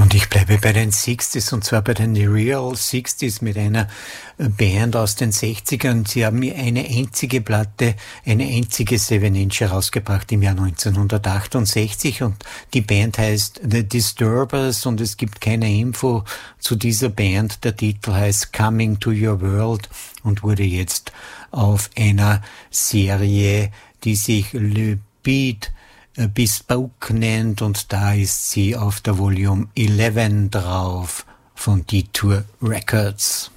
Und ich bleibe bei den 60s, und zwar bei den Real 60s mit einer Band aus den 60ern. Sie haben eine einzige Platte, eine einzige 7-Inch herausgebracht im Jahr 1968, und die Band heißt The Disturbers, und es gibt keine Info zu dieser Band. Der Titel heißt Coming to Your World und wurde jetzt auf einer Serie, die sich Le Beat Bespoke nennt, und da ist sie auf der Volume 11 drauf von Detour Records.